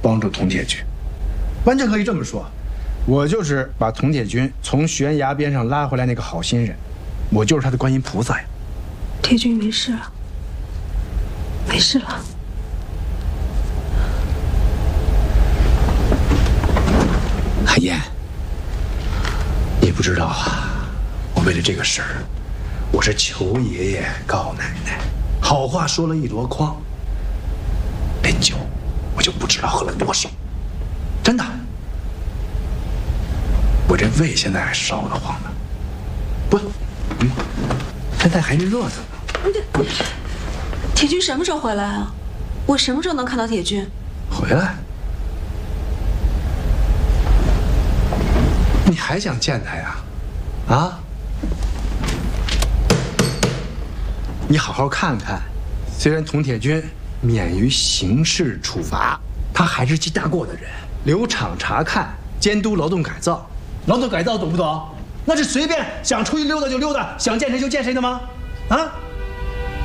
帮助童铁军。完全可以这么说，我就是把童铁军从悬崖边上拉回来那个好心人，我就是他的观音菩萨呀。 铁军没事了，没事了。 海燕，你不知道啊，我为了这个事儿，我是求爷爷告奶奶，好话说了一箩筐，那酒我就不知道喝了多少，真的。我这胃现在还烧得慌呢，不，现在还热着呢。 铁军什么时候回来啊？我什么时候能看到铁军？ 回来？你还想见他呀？啊？你好好看看，虽然童铁军免于刑事处罚，他还是记大过的人，留厂查看，监督劳动改造。劳动改造懂不懂？那是随便想出去溜达就溜达，想见谁就见谁的吗？啊？